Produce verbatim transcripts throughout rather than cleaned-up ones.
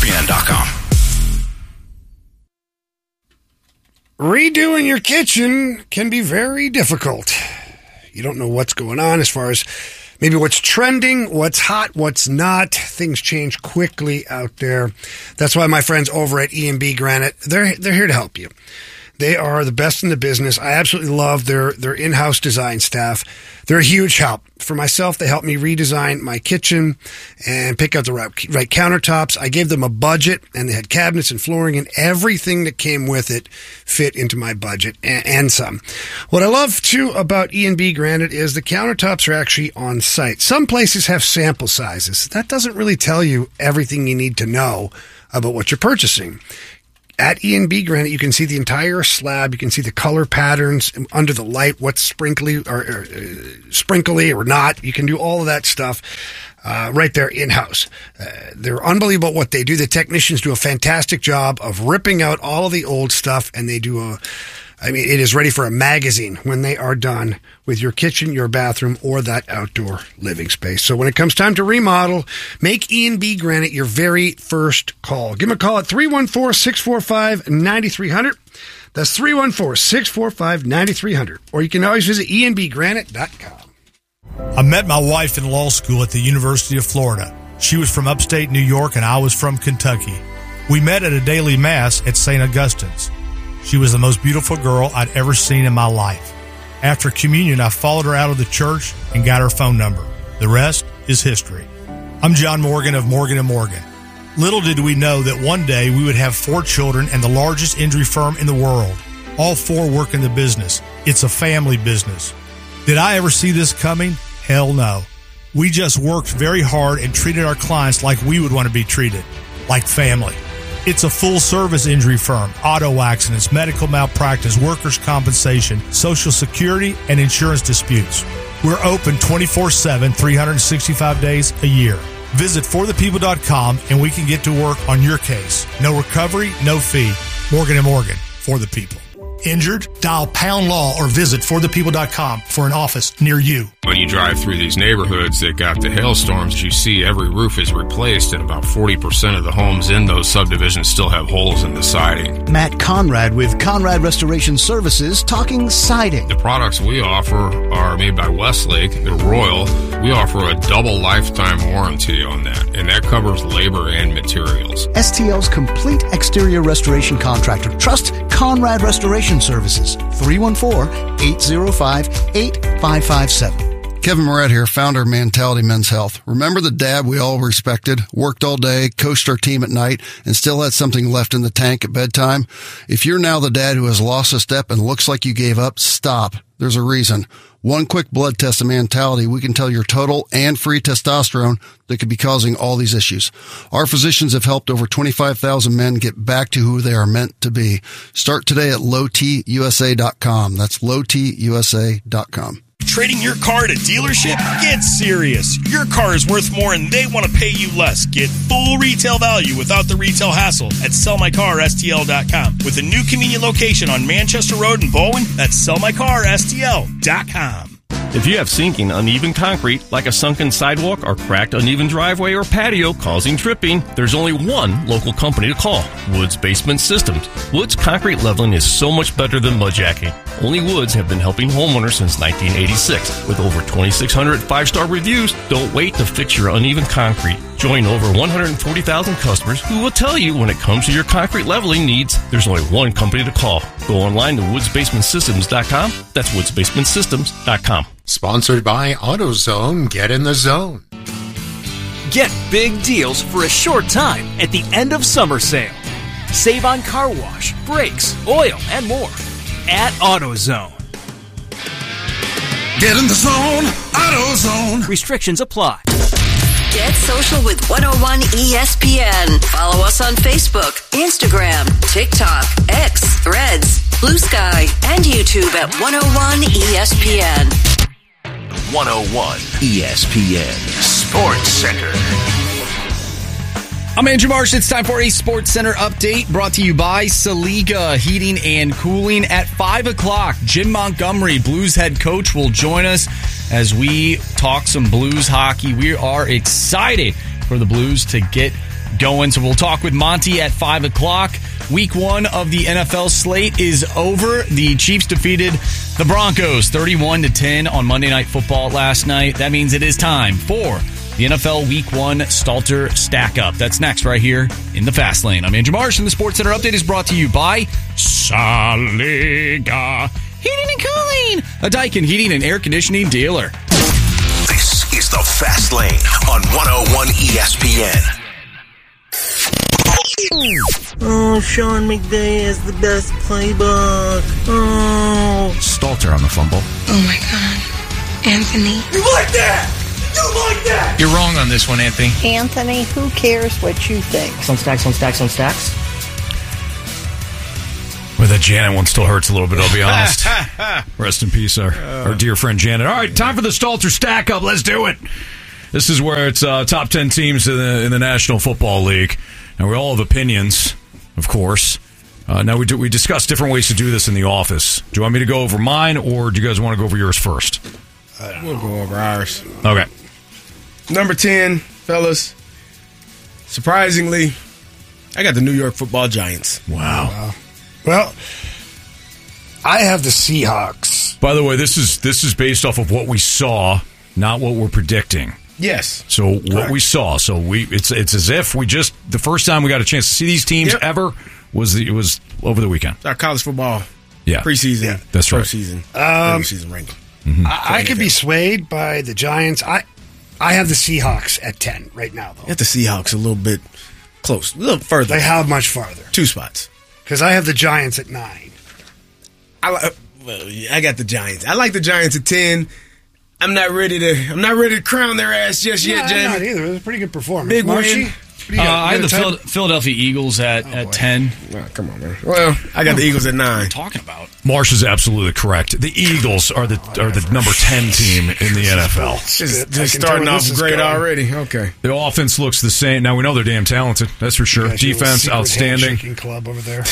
P N dot com. Redoing your kitchen can be very difficult. You don't know what's going on as far as maybe what's trending, what's hot, what's not. Things change quickly out there. That's why my friends over at E and B Granite, they're they're here to help you. They are the best in the business. I absolutely love their, their in-house design staff. They're a huge help. For myself, they helped me redesign my kitchen and pick out the right, right countertops. I gave them a budget, and they had cabinets and flooring, and everything that came with it fit into my budget and, and some. What I love, too, about E and B Granite is the countertops are actually on site. Some places have sample sizes. That doesn't really tell you everything you need to know about what you're purchasing. At E and B Granite, you can see the entire slab. You can see the color patterns under the light, what's sprinkly or, or uh, sprinkly or not. You can do all of that stuff uh, right there in-house. Uh, they're unbelievable what they do. The technicians do a fantastic job of ripping out all of the old stuff, and they do a I mean, it is ready for a magazine when they are done with your kitchen, your bathroom, or that outdoor living space. So when it comes time to remodel, make E and B Granite your very first call. Give them a call at three one four, six four five, nine three zero zero. That's three one four, six four five, nine three zero zero. Or you can always visit e n b granite dot com. I met my wife in law school at the University of Florida. She was from upstate New York and I was from Kentucky. We met at a daily mass at Saint Augustine's. She was the most beautiful girl I'd ever seen in my life. After communion, I followed her out of the church and got her phone number. The rest is history. I'm John Morgan of Morgan and Morgan. Little did we know that one day we would have four children and the largest injury firm in the world. All four work in the business. It's a family business. Did I ever see this coming? Hell no. We just worked very hard and treated our clients like we would want to be treated, like family. It's a full-service injury firm, auto accidents, medical malpractice, workers' compensation, Social Security, and insurance disputes. We're open twenty-four seven, three hundred sixty-five days a year. Visit for the people dot com and we can get to work on your case. No recovery, no fee. Morgan and Morgan, for the people. Injured? Dial pound law or visit for the people dot com for an office near you. When you drive through these neighborhoods that got the hailstorms, you see every roof is replaced, and about forty percent of the homes in those subdivisions still have holes in the siding. Matt Conrad with Conrad Restoration Services talking siding. The products we offer are made by Westlake. They're Royal. We offer a double lifetime warranty on that, and that covers labor and materials. S T L's complete exterior restoration contractor. Trust Conrad Restoration Services. three one four, eight zero five, eight five five seven. Kevin Moret here, founder of Mentality Men's Health. Remember the dad we all respected, worked all day, coached our team at night, and still had something left in the tank at bedtime? If you're now the dad who has lost a step and looks like you gave up, stop. There's a reason. One quick blood test of Mentality, we can tell your total and free testosterone that could be causing all these issues. Our physicians have helped over twenty-five thousand men get back to who they are meant to be. Start today at low t u s a dot com. That's low t u s a dot com. Trading your car at a dealership? Get serious. Your car is worth more and they want to pay you less. Get full retail value without the retail hassle at sell my car s t l dot com. With a new convenient location on Manchester Road in Bowen, that's sell my car s t l dot com. If you have sinking, uneven concrete, like a sunken sidewalk or cracked, uneven driveway or patio causing tripping, there's only one local company to call, Woods Basement Systems. Woods Concrete Leveling is so much better than mudjacking. Only Woods have been helping homeowners since nineteen eighty-six. With over twenty-six hundred five-star reviews, don't wait to fix your uneven concrete. Join over one hundred forty thousand customers who will tell you when it comes to your concrete leveling needs, there's only one company to call. Go online to woods basement systems dot com. That's woods basement systems dot com. Sponsored by AutoZone. Get in the zone. Get big deals for a short time at the end of summer sale. Save on car wash, brakes, oil, and more at AutoZone. Get in the zone, AutoZone. Restrictions apply. Get social with one oh one E S P N. Follow us on Facebook, Instagram, TikTok, X, Threads, Blue Sky, and YouTube at one oh one E S P N. one oh one E S P N Sports Center. I'm Andrew Marsh. It's time for a Sports Center update brought to you by Saliga Heating and Cooling. At five o'clock, Jim Montgomery, Blues head coach, will join us as we talk some Blues hockey. We are excited for the Blues to get going. So we'll talk with Monty at five o'clock. Week one of the N F L slate is over. The Chiefs defeated the Broncos thirty-one to ten on Monday Night Football last night. That means it is time for the N F L Week one Stalter Stack Up. That's next right here in the Fast Lane. I'm Andrew Marsh, and the Sports Center Update is brought to you by Saliga Heating and Cooling, a Daikin heating and air conditioning dealer. This is the Fast Lane on one oh one E S P N. Oh, Sean McVay has the best playbook. Oh. Stalter on the fumble. Oh, my God. Anthony. You like that? You like that? You're wrong on this one, Anthony. Anthony, who cares what you think? On stacks, on stacks, on stacks. Well, that Janet one still hurts a little bit, I'll be honest. Rest in peace, our, our dear friend Janet. All right, time for the Stalter Stack Up. Let's do it. This is where it's uh, top ten teams in the, in the National Football League. And we all have opinions, of course. Uh, now, we do, we discuss different ways to do this in the office. Do you want me to go over mine, or do you guys want to go over yours first? We'll go over ours. Okay. Number ten, fellas. Surprisingly, I got the New York Football Giants. Wow. wow. Well, I have the Seahawks. By the way, this is this is based off of what we saw, not what we're predicting. Yes. So what Correct. we saw. So we it's it's as if we just the first time we got a chance to see these teams yep. ever was the, it was over the weekend. Our college football. Yeah. Preseason. Yeah. That's right. Season. Um, season ranking. Mm-hmm. I, I could be swayed by the Giants. I I have the Seahawks at ten right now, though. You have the Seahawks a little bit close, a little further. They have much farther. Two spots. Because I have the Giants at nine. I well, I got the Giants. I like the Giants at ten. I'm not ready to. I'm not ready to crown their ass just no, yet, Jamie. I'm not either. It was a pretty good performance. Big Marshy, win. Uh, I had the Phil- Philadelphia Eagles at, oh, at ten. Oh, come on, man. Well, I got the Eagles at nine. What are you talking about? Marsh is absolutely correct. The Eagles are the are the number ten team in the N F L. Just, just starting off great already. Okay. The offense looks the same. Now we know they're damn talented. That's for sure. Defense outstanding. Club over there.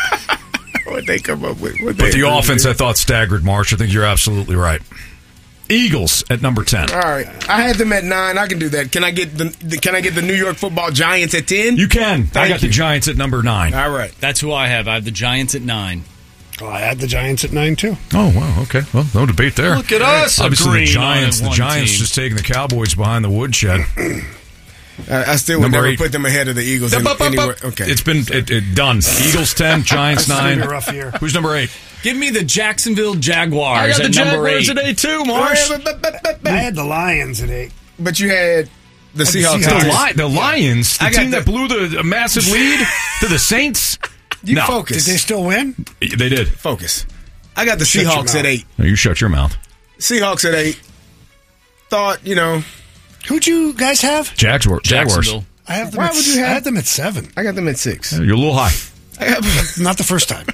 What they come up with? What but the offense, I thought, staggered. Marsh. I think you're absolutely right. Eagles at number ten. All right, I had them at nine. I can do that. Can I get the, the Can I get the New York Football Giants at ten? You can. Thank I got you. the Giants at number nine. All right, that's who I have. I have the Giants at nine. Oh, I had the Giants at nine too. Oh wow, okay. Well, no debate there. Look at us. Obviously, the Giants. The one Giants team. just taking the Cowboys behind the woodshed. I, I still would Number never eight. put them ahead of the Eagles. In, anywhere. Okay, it's been it, it done. Eagles ten, Giants nine. Rough year. Who's number eight? Give me the Jacksonville Jaguars I got at the number Jaguars eight. at eight too, Marsh. I had the Lions at eight. But you had the Seahawks. The, Li- the Lions, the I got team the- that blew the a massive lead to the Saints. You no. focus. Did they still win? They did. Focus. I got the Shut your Seahawks mouth. at eight. No, you shut your mouth. Seahawks at eight. Thought, you know. Who'd you guys have? Jaguars. Jaguars. Jacksonville. I have them. Why at, would you have- I had them at seven. I got them at six. You're a little high. I got, Not the first time.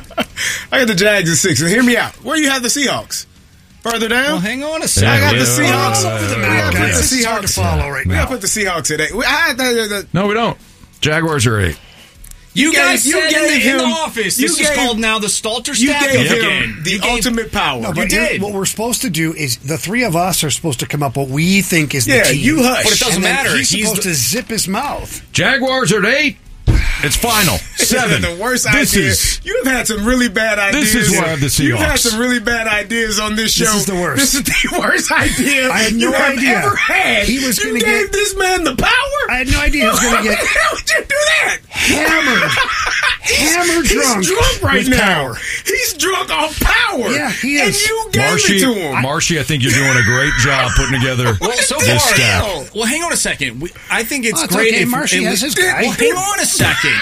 I got the Jags at six. And hear me out. Where do you have the Seahawks? Further down? Well, hang on a second. I got Yeah, the yeah, Seahawks. yeah, We yeah, gotta yeah, put yeah. the This is hard to Seahawks. follow right We now. gotta put the Seahawks at eight. I had the, the, No, we don't. Jaguars are eight. You, You guys gave- you said gave in, the, in him- the office. you This is gave- called now the Stalter you Stack gave Up him game. the You gave- ultimate power. No, You but did. what we're supposed to do is the three of us are supposed to come up with what we think is the Yeah, team. you hush. But it doesn't And then matter. He's, He's supposed the- to zip his mouth. Jaguars are at eight. It's final. Seven. the worst this idea. is You've had some really bad ideas. This is why I have the You've had Seahawks. some really bad ideas on this show. This is the worst. This is the worst idea I had no you have idea. ever had. He was you gonna gave get- this man the power. I had no idea he was going to get How the hell did you do that? hammered. Hammered drunk. He's drunk right with now. power. He's drunk off power. Yeah, he And is. you gave Marshy. it to him. Marshy, I think you're doing a great job putting together Well, so this far, staff. well, hang on a second. We, I think it's Oh, it's great okay. if Marshy if- has his guy. Well, hang on a second.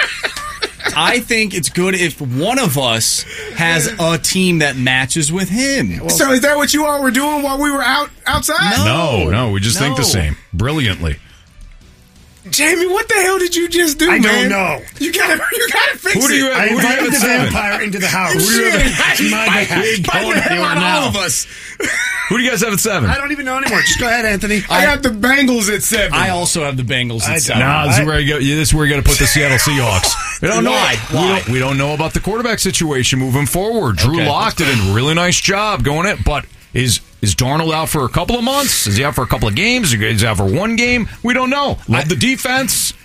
I think it's good if one of us has a team that matches with him. So is that what you all were doing while we were out outside? No, no, we just think the No. same. Brilliantly. Jamie, what the hell did you just do, I man? don't know. You gotta, you gotta fix Who do you it. have- I who do you have invited at the seven? vampire into the house. You Who do you should. have He's my biting- bad. he's biting the hell on all of us. Who do you guys have at seven? I don't even know anymore. Just go ahead, Anthony. I got the Bengals at seven. I also have the Bengals I at seven. Nah, this is where you go. This is where you got to put the Seattle Seahawks. We don't know. Why? We Why? don't, we don't know about the quarterback situation moving forward. Drew Okay. Lock did a really nice job going it, but is is Darnold out for a couple of months? Is he out for a couple of games? Is he out for one game? We don't know. Love the defense.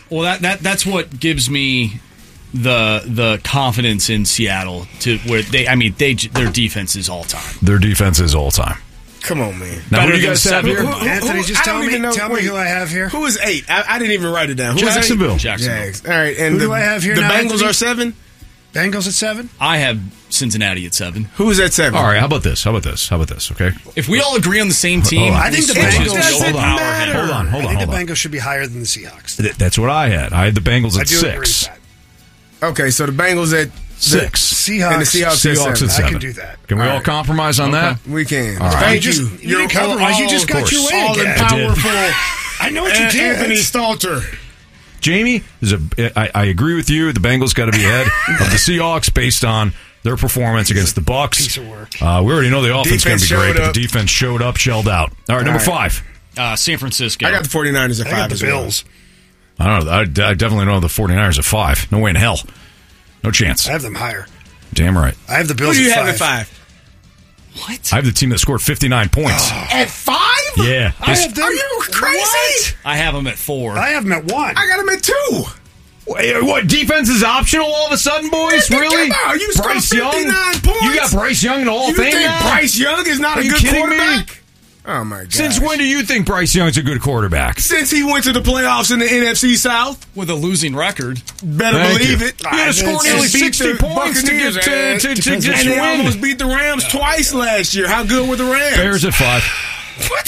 Well, that, that that's what gives me the the confidence in Seattle to where they. I mean, they their defense is all time. Their defense is all time. Come on, man. Now, Better who do you than guys have seven. here? Who- who- Anthony, who- just I tell don't me, even know- tell me wait. who I have here. Who is eight? I, I didn't even write it down. Who is eight? Jacksonville. Jacksonville. Jags. All right, and Who the, do I have here The now, Bengals Anthony? are seven. Bengals at seven. I have Cincinnati at seven. Who's at seven? All right, how about this? How about this? How about this? Okay. If we all agree on the same team, Oh, I think the we switch Bengals- it to doesn't Joe matter. Power. Hold on, hold I on, think hold the on. Bengals should be higher than the Seahawks. Th- That's what I had. I had the Bengals I at do agree with six. that. Okay, so the Bengals at the- Six. Seahawks. And the Seahawks, at Seahawks seven. at seven. I can do that. Can we All all right. compromise on that? We can. All right. Thank You just- you. you didn't compromise. You just got Of your course. way all again. I did. powerful. I know what you did. Anthony Stalter. Jamie, is a, I, I agree with you. The Bengals got to be ahead of the Seahawks based on their performance against the Bucks. Piece of work. Uh, we already know the offense is going Defense to be great, showed but up. the defense showed up, shelled out. All right, number All right. five. Uh, San Francisco. I got the 49ers at I five got the as well. Bills. I don't know. I, I definitely know the 49ers at five. No way in hell. No chance. I have them higher. Damn right. I have the Who Bills do you at have five. at five? What? I have the team that scored fifty-nine points. At five? Yeah. I This- have them. Are you crazy? What? I have them at four. I have them at one. I got them at two. Wait, what, defense is optional all of a sudden, boys? Come Really? on, you scored Bryce Young? fifty-nine points. You got Bryce Young in the Hall You of Fame think now? Bryce Young is not Are a you good kidding me? quarterback? Oh, my God. Since when do you think Bryce Young's a good quarterback? Since he went to the playoffs in the N F C South. With a losing record. Better Thank believe you. it. He had to score And nearly beat sixty the points to get Buccaneers, to, man. to, to, to And get they you win. almost beat the Rams twice last year. How good were the Rams? Bears at five. What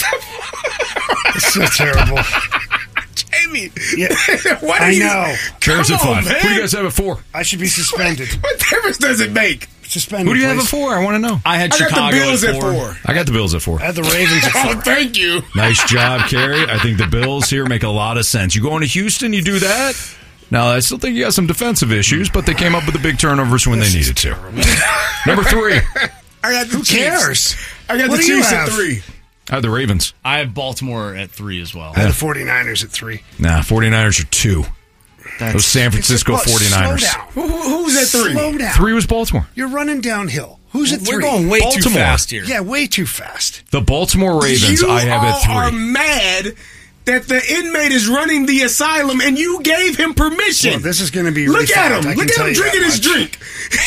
the It's so terrible. Jamie. Yeah. What are I you? know. Bears Come at on, five. man. Who do you guys have at four? I should be suspended. What difference does it make? Suspended. Who do you have please. at four? I want to know. I had I got Chicago the Bills at at four. four. I got the Bills at four. I had the Ravens at Oh, four. thank you. Nice job, Kerry. I think the Bills here make a lot of sense. You go into Houston, you do that. Now, I still think you got some defensive issues, but they came up with the big turnovers when they needed to. Number three. I got the Who Chiefs. cares? I got What the do you Chiefs at have? three. I have the Ravens. I have Baltimore at three as well. I had the 49ers at three. Nah, 49ers are two. That's- Those San Francisco It's a- look, 49ers. Slow down. Who, who- who's at three? Slow down. Three was Baltimore. You're running downhill. Who's at We're three? going way too Baltimore. fast here. Yeah, way too fast. The Baltimore Ravens, you I have at all are three. mad that the inmate is running the asylum and you gave him permission. Well, this is going to be Look at refound, him. I Look can at tell him you drinking that his much. drink.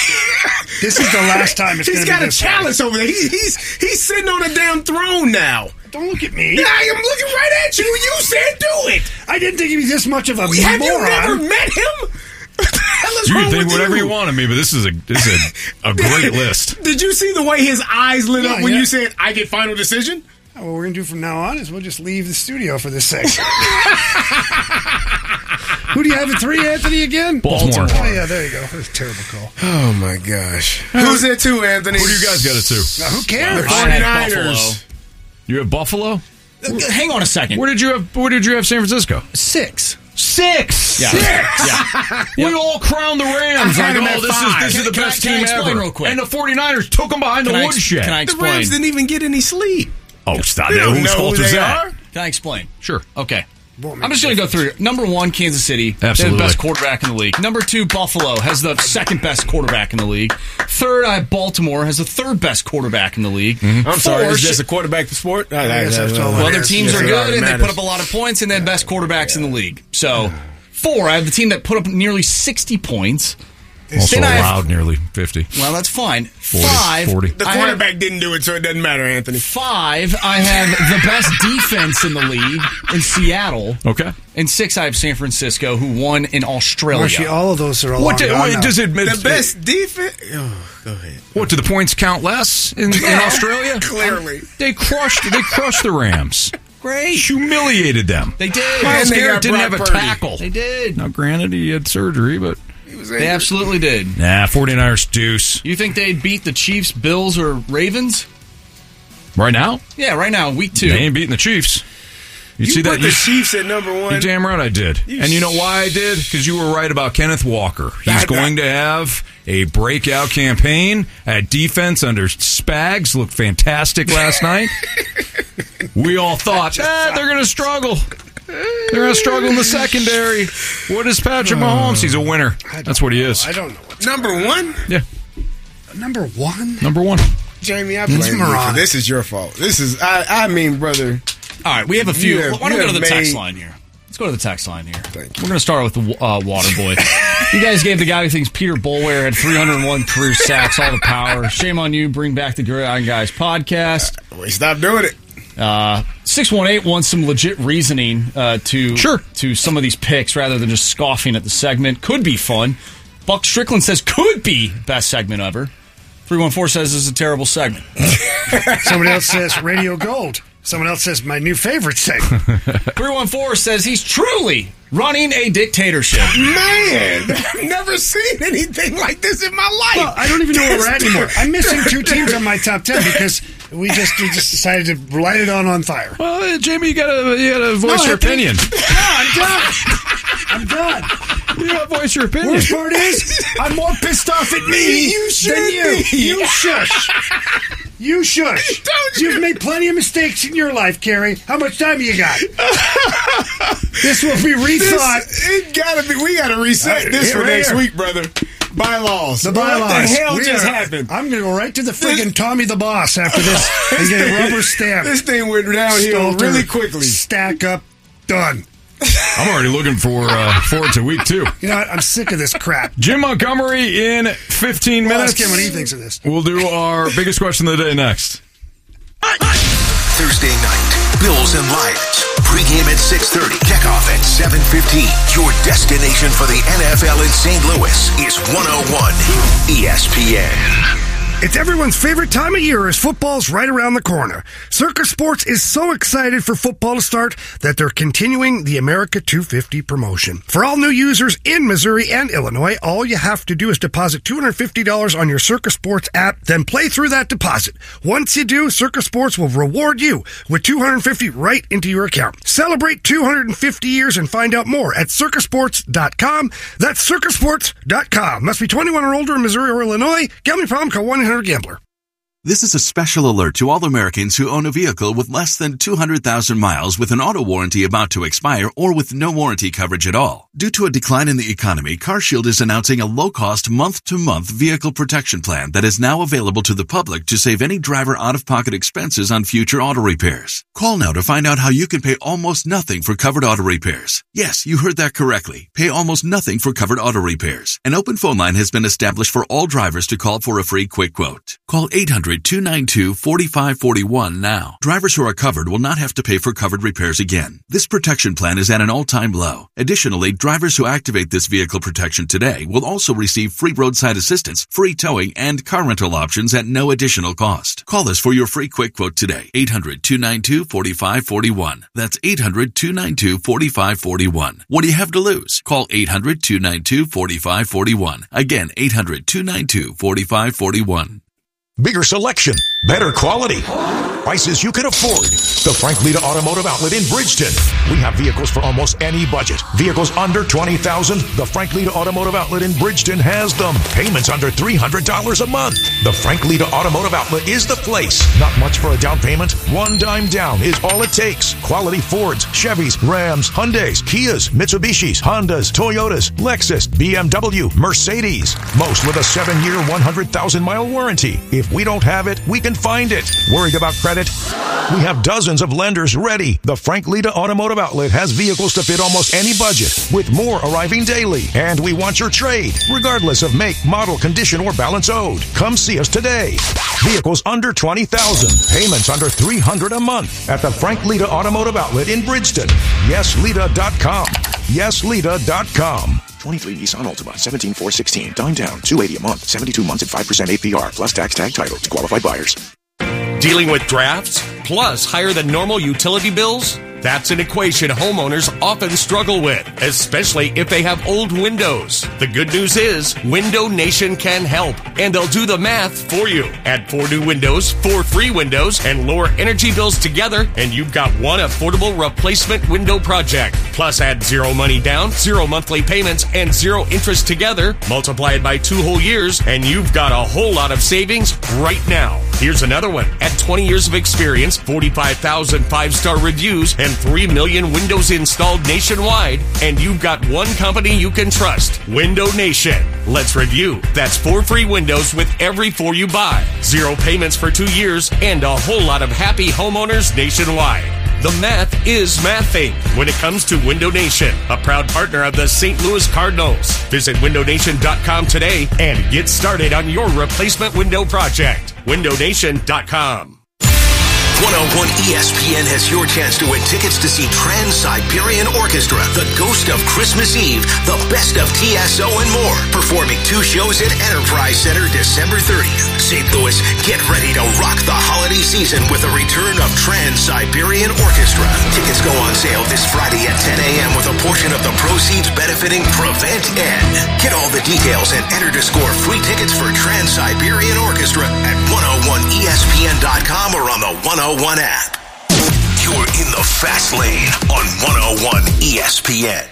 This is the last time it's He's going to got be a this chalice over there. He, he's he's sitting on a damn throne now. Don't look at me. Yeah, I am looking right at you. You said do it. I didn't think he'd be this much of a Have moron. you never met him? What the hell is You wrong can think with whatever you? you want of me, but this is a this is a, a great list. Did you see the way his eyes lit Yeah, up when yeah. you said, I get final decision? What we're going to do from now on is we'll just leave the studio for this segment. Who do you have at three, Anthony, again? Baltimore. Oh, yeah, there you go. That's a terrible call. Oh, my gosh. Who's at two, Anthony? Who do you guys got it to? Now, who cares? I had Buffalo. You have Buffalo? Hang on a second. Where did you have where did you have San Francisco? Six. Six. Yeah. Yeah. We all crowned the Rams. I had Like, them oh, at this is five. this is Can- the can I- best can I team explain ever. real quick? And the 49ers took them behind Can the I, woodshed. ex- can I The explain? Rams didn't even get any sleep. Oh, stop They that. don't Whose know fault who is they that? are. Can I explain? Sure. Okay. Won't make I'm just a going to go difference. through. Number one, Kansas City. They have Absolutely. the best quarterback in the league. Number two, Buffalo has the second best quarterback in the league. Third, I have Baltimore has the third best quarterback in the league. Mm-hmm. I'm sorry, Four, it's just a quarterback sport? I guess that's all well, it their is. teams Yeah. are It good and they matters. put up a lot of points and they have best quarterbacks in the league. So, four, I have the team that put up nearly sixty points. Also Then I have- allowed nearly fifty. Well, that's fine. forty, Five, forty. The I have- quarterback didn't do it, so it doesn't matter, Anthony. Five, I have the best defense in the league in Seattle. Okay. And six, I have San Francisco, who won in Australia. Actually, all of those are all What, long do, gone wait, now. does it The best defense? Oh, go ahead. What do the points count less in, in Australia? Clearly. They crushed they crushed the Rams. Great. Humiliated them. They did. Myles And they Garrett got didn't Brock have a Purdy. tackle. They did. Now, granted, he had surgery, but They absolutely did. nah, 49ers deuce. You think they'd beat the Chiefs, Bills, or Ravens? Right now, Yeah, right now, week two. they ain't beating the Chiefs. You, You see put that? the You, Chiefs at number one. you damn right I did. You And you know why I did? Because you were right about Kenneth Walker. He's That- going to have a breakout campaign at defense under Spags. Looked fantastic last night. We all thought, ah, they're going to struggle. They're going to struggle in the secondary. What is Patrick Mahomes? He's a winner. That's what he is. I don't know. What's Number one? Yeah, Number one? number one. Jamie, I It's blame you for moronic. this. Is your fault. This is, I, I mean, brother. All right, we have a few. You have- Why don't you we go to the have text made- line here? Let's go to the text line here. We're going to start with the uh, water boy. You guys gave the guy who thinks Peter Boulware had three hundred one career sacks all the power. Shame on you. Bring back the Gridiron Guys podcast. Uh, we stop doing it. Uh, six one eight wants some legit reasoning uh, to sure. to some of these picks rather than just scoffing at the segment. Could be fun. Buck Strickland says could be best segment ever. three one four says this is a terrible segment. Somebody else says Radio Gold. Someone else says my new favorite segment. three one four says he's truly running a dictatorship. Man, I've never seen anything like this in my life. Well, I don't even know where we're at anymore. I'm missing two teams on my top ten because we just we just decided to light it on on fire. Well, uh, Jamie, you gotta you gotta voice no, your opinion. To, no, I'm done. I'm done. You gotta voice your opinion. Worst part is, I'm more pissed off at me you than you. Be. You shush. You shush. You've made plenty of mistakes in your life, Kerry. How much time you got? This will be rethought. This, it gotta be. We gotta reset uh, this for right next here. week, brother. Bylaws. The bylaws. What the hell we just are, happened? I'm gonna go right to the friggin' Tommy the Boss after this and get a rubber stamp. This thing went downhill really quickly. Stack up. Done. I'm already looking for uh, forward to week two. You know what? I'm sick of this crap. Jim Montgomery in fifteen well, minutes. Ask him what he thinks of this. We'll do our biggest question of the day next. Thursday night, Bills and Lions. Pre-game at six thirty, kickoff at seven fifteen. Your destination for the N F L in Saint Louis is one oh one E S P N. It's everyone's favorite time of year as football's right around the corner. Circa Sports is so excited for football to start that they're continuing the America two fifty promotion. For all new users in Missouri and Illinois, all you have to do is deposit two hundred fifty dollars on your Circa Sports app, then play through that deposit. Once you do, Circa Sports will reward you with two hundred fifty dollars right into your account. Celebrate two hundred fifty years and find out more at circa sports dot com. That's circa sports dot com. Must be twenty-one or older in Missouri or Illinois. Gambling problem? Call one eight hundred gambler. This is a special alert to all Americans who own a vehicle with less than two hundred thousand miles with an auto warranty about to expire or with no warranty coverage at all. Due to a decline in the economy, CarShield is announcing a low-cost month-to-month vehicle protection plan that is now available to the public to save any driver out-of-pocket expenses on future auto repairs. Call now to find out how you can pay almost nothing for covered auto repairs. Yes, you heard that correctly. Pay almost nothing for covered auto repairs. An open phone line has been established for all drivers to call for a free quick quote. Call eight hundred two nine two four five four one now. Drivers who are covered will not have to pay for covered repairs again. This protection plan is at an all-time low. Additionally, drivers who activate this vehicle protection today will also receive free roadside assistance, free towing, and car rental options at no additional cost. Call us for your free quick quote today. eight hundred two nine two four five four one. That's eight hundred two nine two four five four one. What do you have to lose? Call eight hundred two nine two four five four one. Again, eight hundred two nine two four five four one. Bigger selection, better quality, prices you can afford. The Frank Lita Automotive Outlet in Bridgeton. We have vehicles for almost any budget. Vehicles under twenty thousand dollars. The Frank Lita Automotive Outlet in Bridgeton has them. Payments under three hundred dollars a month. The Frank Lita Automotive Outlet is the place. Not much for a down payment. One dime down is all it takes. Quality Fords, Chevys, Rams, Hyundais, Kias, Mitsubishis, Hondas, Toyotas, Lexus, B M W, Mercedes. Most with a seven-year, one hundred thousand mile warranty. If we don't have it, we can find it. Worried about credit? We have dozens of lenders ready. The Frank Lita Automotive Outlet has vehicles to fit almost any budget, with more arriving daily. And we want your trade, regardless of make, model, condition, or balance owed. Come see us today. Vehicles under twenty thousand dollars. Payments under three hundred dollars a month at the Frank Lita Automotive Outlet in Bridgeton. yes lita dot com. yes lita dot com. twenty-three Nissan Altima, seventeen four sixteen. Down down, two hundred eighty dollars a month, seventy-two months at five percent A P R, plus tax tag title to qualified buyers. Dealing with drafts, plus higher than normal utility bills? That's an equation homeowners often struggle with, especially if they have old windows. The good news is, Window Nation can help, and they'll do the math for you. Add four new windows, four free windows, and lower energy bills together, and you've got one affordable replacement window project. Plus add zero money down, zero monthly payments, and zero interest together. Multiply it by two whole years, and you've got a whole lot of savings right now. Here's another one. At twenty years of experience, forty-five thousand five-star reviews, and three million windows installed nationwide, and you've got one company you can trust, Window Nation. Let's review. That's four free windows with every four you buy, zero payments for two years, and a whole lot of happy homeowners nationwide. The math is mathing when it comes to Window Nation, a proud partner of the Saint Louis Cardinals. Visit window nation dot com today and get started on your replacement window project. window nation dot com. one oh one E S P N has your chance to win tickets to see Trans-Siberian Orchestra, The Ghost of Christmas Eve, The Best of T S O, and more. Performing two shows at Enterprise Center December thirtieth. Saint Louis, get ready to rock the holiday season with a return of Trans-Siberian Orchestra. Tickets go on sale this Friday at ten a.m. with a portion of the proceeds benefiting Prevent N. Get all the details and enter to score free tickets for Trans-Siberian Orchestra at one oh one E S P N dot com or on the one oh one app. You're in the fast lane on one oh one E S P N.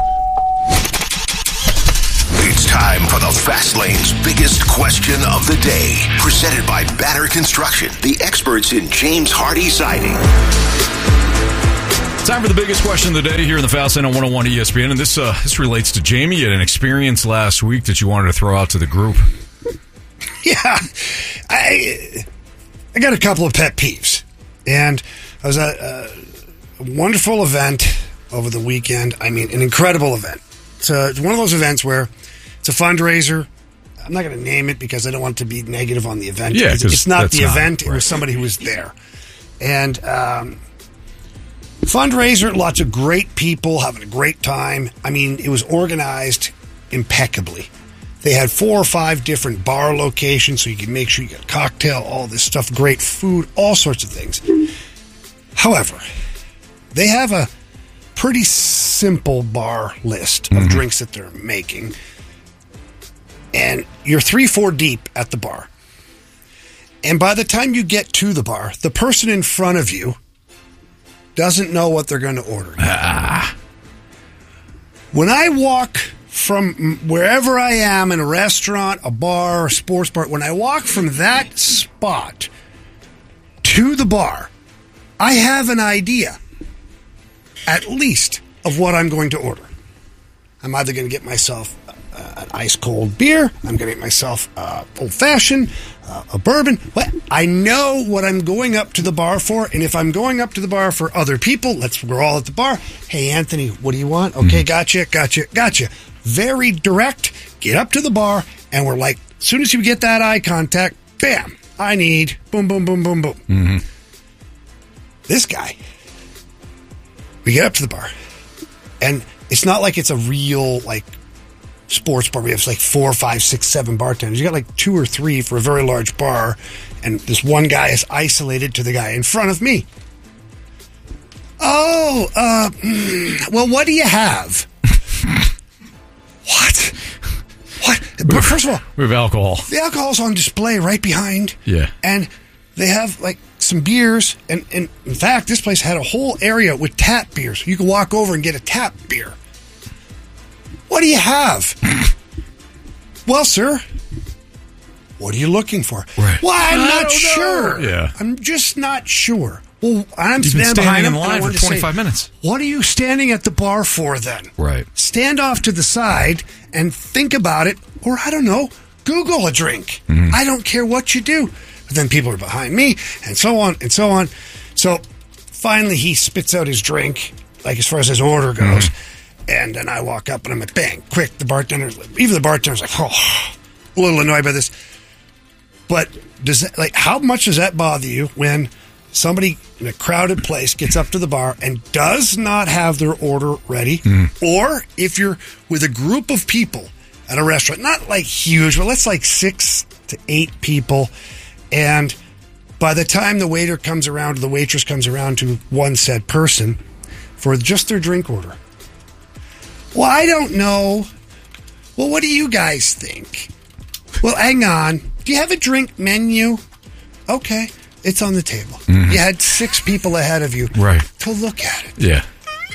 It's time for the Fast Lane's biggest question of the day. Presented by Banner Construction, the experts in James Hardy Siding. Time for the biggest question of the day here in the Fast Lane on one oh one E S P N. And this uh, this relates to Jamie. You had an experience last week that you wanted to throw out to the group. Yeah. I I got a couple of pet peeves. And I was at a wonderful event over the weekend. I mean, an incredible event. It's, a, it's one of those events where it's a fundraiser. I'm not going to name it because I don't want it to be negative on the event. Yeah, it's, it's not the not, event. right. It was somebody who was there. And um, fundraiser, lots of great people having a great time. I mean, it was organized impeccably. They had four or five different bar locations so you can make sure you get a cocktail, all this stuff, great food, all sorts of things. However, they have a pretty simple bar list of mm-hmm. drinks that they're making. And you're three, four deep at the bar. And by the time you get to the bar, the person in front of you doesn't know what they're going to order. Ah. When I walk from wherever I am, in a restaurant, a bar, a sports bar, when I walk from that spot to the bar, I have an idea, at least, of what I'm going to order. I'm either going to get myself uh, an ice-cold beer, I'm going to get myself uh, old-fashioned, uh, a bourbon. What? I know what I'm going up to the bar for, and if I'm going up to the bar for other people, let's we're all at the bar. Hey, Anthony, what do you want? Okay, mm-hmm. gotcha, gotcha, gotcha. Very direct, get up to the bar, and we're like, as soon as you get that eye contact, bam, I need, boom, boom, boom, boom, boom. Mm-hmm. This guy, we get up to the bar, and it's not like it's a real, like, sports bar. We have like four, five, six, seven bartenders. You got like two or three for a very large bar, and this one guy is isolated to the guy in front of me. Oh, uh, well, what do you have? What? What? But first of all, we have alcohol. The alcohol's on display right behind. Yeah. And they have like some beers. And, and in fact, this place had a whole area with tap beers. You can walk over and get a tap beer. What do you have? Well, sir, what are you looking for? Right. Well, I'm I not sure. Know. Yeah. I'm just not sure. Well, I'm You've been standing behind in him. line for twenty-five say, minutes. What are you standing at the bar for then? Right. Stand off to the side and think about it, or I don't know, Google a drink. Mm-hmm. I don't care what you do. But then people are behind me, and so on and so on. So finally, he spits out his drink, like as far as his order goes. Mm-hmm. And then I walk up and I'm like, bang, quick. The bartender, even the bartender's like, oh, a little annoyed by this. But does that, like, how much does that bother you when somebody in a crowded place gets up to the bar and does not have their order ready? Mm. Or if you're with a group of people at a restaurant, not like huge, but let's like six to eight people. And by the time the waiter comes around, or the waitress comes around to one said person for just their drink order. Well, I don't know. Well, what do you guys think? Well, hang on. Do you have a drink menu? Okay. It's on the table. Mm-hmm. You had six people ahead of you right. to look at it. Yeah.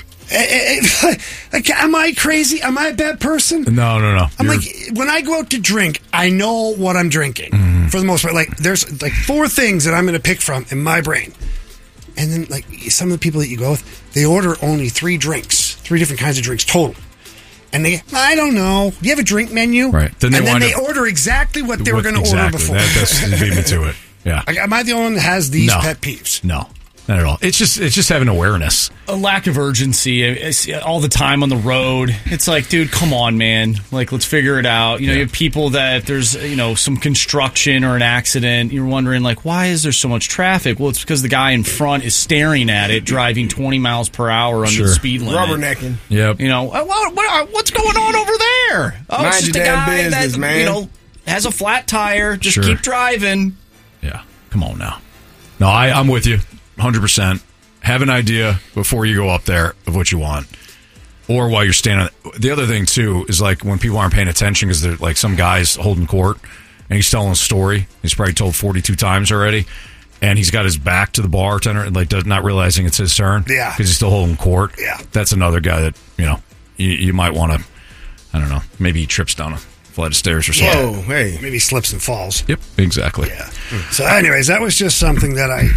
Am I crazy? Am I a bad person? No, no, no. I'm You're... like, when I go out to drink, I know what I'm drinking mm-hmm. for the most part. Like, there's like four things that I'm going to pick from in my brain. And then, like, some of the people that you go with, they order only three drinks, three different kinds of drinks total. And they, I don't know. Do you have a drink menu? Right. Then they and then they to, order exactly what they what, were going to exactly. order before. That, that's beat me to it. Yeah. Like, am I the only one that has these no. pet peeves? No. not at all. It's just it's just having awareness. A lack of urgency it's all the time on the road. It's like, dude, come on, man. Like, let's figure it out. You know, yeah. you have people that there's, you know, some construction or an accident. You're wondering, like, why is there so much traffic? Well, it's because the guy in front is staring at it, driving twenty miles per hour under sure. the speed limit. Rubbernecking. Yep. You know, what, what, what's going on over there? Oh, Mind it's just your a damn guy business, that, man. you know, has a flat tire. Just Sure. keep driving. Yeah. Come on now. No, I, I'm with you one hundred percent. Have an idea before you go up there of what you want. Or while you're standing. The other thing, too, is like when people aren't paying attention because they're like some guy's holding court and he's telling a story. He's probably told forty-two times already. And he's got his back to the bartender and like does not realizing it's his turn. Yeah. Because he's still holding court. Yeah. That's another guy that, you know, you, you might want to, I don't know, maybe he trips down a flight of stairs or something. Whoa, hey. Maybe slips and falls. Yep, exactly. Yeah. So, anyways, that was just something that I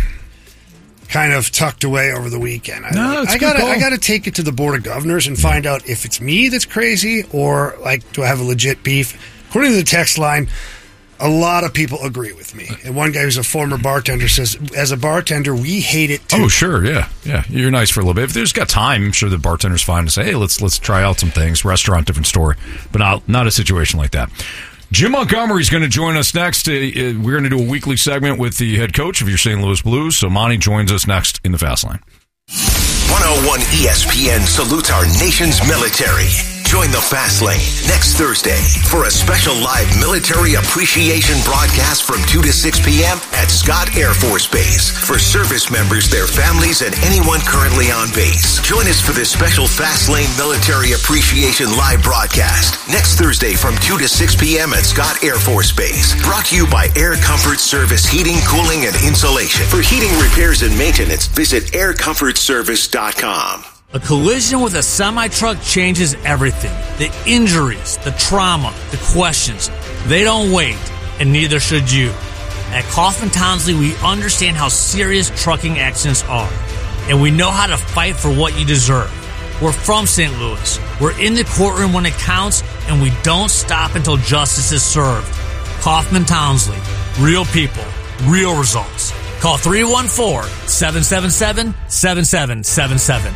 kind of tucked away over the weekend. I, No, it's I a good gotta, call. I gotta take it to the board of governors and find out if it's me that's crazy or like, do I have a legit beef? According to the text line, a lot of people agree with me. And one guy who's a former bartender says, as a bartender, we hate it too. Oh, sure, yeah. Yeah, you're nice for a little bit. If there's got time, I'm sure the bartender's fine to say, hey, let's let's try out some things. Restaurant, different story. But not, not a situation like that. Jim Montgomery's going to join us next. Uh, we're going to do a weekly segment with the head coach of your Saint Louis Blues. So Monty joins us next in the Fast Lane. one oh one E S P N salutes our nation's military. Join the Fast Lane next Thursday for a special live military appreciation broadcast from two to six p.m. at Scott Air Force Base for service members, their families, and anyone currently on base. Join us for this special Fast Lane military appreciation live broadcast next Thursday from two to six p.m. at Scott Air Force Base. Brought to you by Air Comfort Service Heating, Cooling, and Insulation. For heating repairs and maintenance, visit air comfort service dot com. A collision with a semi-truck changes everything. The injuries, the trauma, the questions. They don't wait, and neither should you. At Kaufman Townsley, we understand how serious trucking accidents are, and we know how to fight for what you deserve. We're from Saint Louis. We're in the courtroom when it counts, and we don't stop until justice is served. Kaufman Townsley. Real people. Real results. Call three one four, seven seven seven, seven seven seven seven.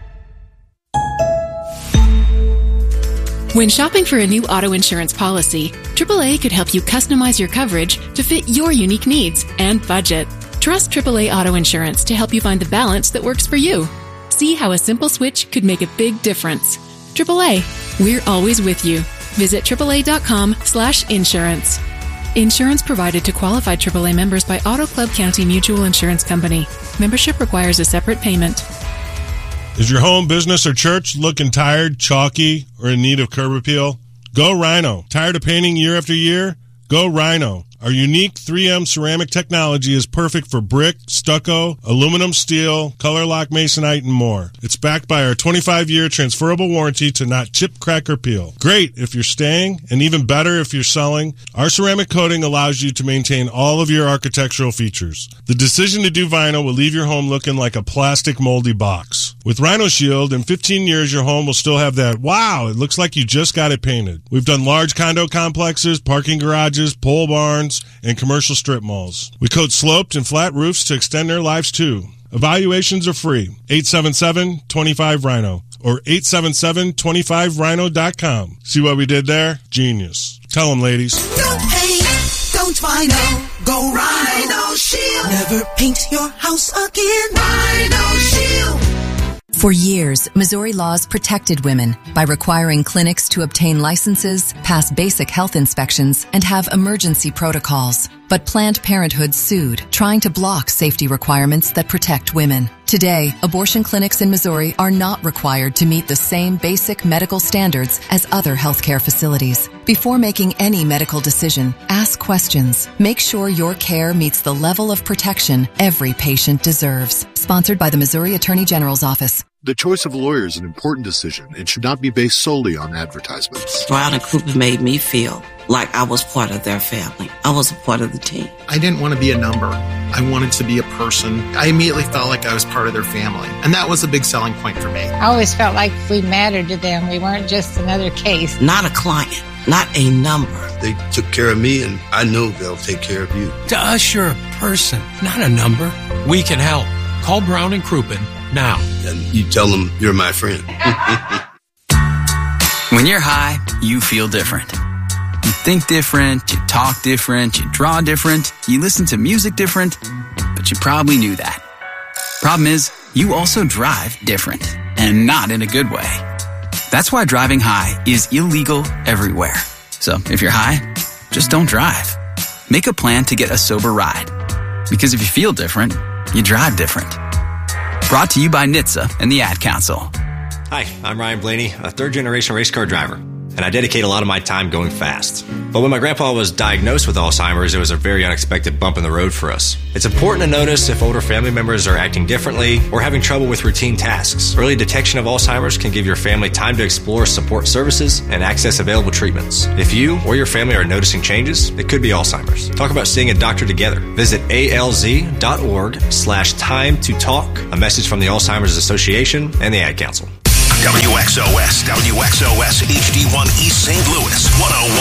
When shopping for a new auto insurance policy, triple A could help you customize your coverage to fit your unique needs and budget. Trust triple A Auto Insurance to help you find the balance that works for you. See how a simple switch could make a big difference. triple A, we're always with you. Visit triple A dot com slash insurance. Insurance provided to qualified triple A members by Auto Club County Mutual Insurance Company. Membership requires a separate payment. Is your home, business, or church looking tired, chalky, or in need of curb appeal? Go Rhino. Tired of painting year after year? Go Rhino. Our unique three M ceramic technology is perfect for brick, stucco, aluminum, steel, color lock masonite, and more. It's backed by our twenty-five year transferable warranty to not chip, crack, or peel. Great if you're staying, and even better if you're selling. Our ceramic coating allows you to maintain all of your architectural features. The decision to do vinyl will leave your home looking like a plastic moldy box. With Rhino Shield, in fifteen years, your home will still have that, wow, it looks like you just got it painted. We've done large condo complexes, parking garages, pole barns, and commercial strip malls. We coat sloped and flat roofs to extend their lives too. Evaluations are free. eight seven seven, two five, Rhino or eight seven seven, two five rhino dot com. See what we did there? Genius. Tell them, ladies. Don't paint, don't Rhino, go Rhino Shield. Never paint your house again. Rhino Shield. For years, Missouri laws protected women by requiring clinics to obtain licenses, pass basic health inspections, and have emergency protocols. But Planned Parenthood sued, trying to block safety requirements that protect women. Today, abortion clinics in Missouri are not required to meet the same basic medical standards as other healthcare facilities. Before making any medical decision, ask questions. Make sure your care meets the level of protection every patient deserves. Sponsored by the Missouri Attorney General's Office. The choice of a lawyer is an important decision and should not be based solely on advertisements. Brown and Crouppen made me feel like I was part of their family. I was a part of the team. I didn't want to be a number. I wanted to be a person. I immediately felt like I was part of their family. And that was a big selling point for me. I always felt like we mattered to them. We weren't just another case. Not a client, not a number. They took care of me, and I know they'll take care of you. To us, you're a person, not a number. We can help. Call Brown and Crouppen now. And you tell them you're my friend. When you're high, you feel different. You think different, you talk different, you draw different, you listen to music different, but you probably knew that. Problem is, you also drive different, and not in a good way. That's why driving high is illegal everywhere. So if you're high, just don't drive. Make a plan to get a sober ride. Because if you feel different, you drive different. Brought to you by N H T S A and the Ad Council. Hi, I'm Ryan Blaney, a third-generation race car driver, and I dedicate a lot of my time going fast. But when my grandpa was diagnosed with Alzheimer's, it was a very unexpected bump in the road for us. It's important to notice if older family members are acting differently or having trouble with routine tasks. Early detection of Alzheimer's can give your family time to explore support services and access available treatments. If you or your family are noticing changes, it could be Alzheimer's. Talk about seeing a doctor together. Visit alz.org slash time to talk. A message from the Alzheimer's Association and the Ad Council. W X O S, W X O S H D one East Saint Louis, one oh